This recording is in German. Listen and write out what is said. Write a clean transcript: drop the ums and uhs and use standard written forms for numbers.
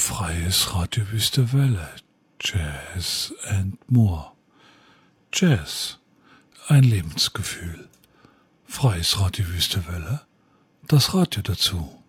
Freies Radio Wüste Welle, Jazz and More. Jazz, ein Lebensgefühl. Freies Radio Wüste Welle, das Radio dazu.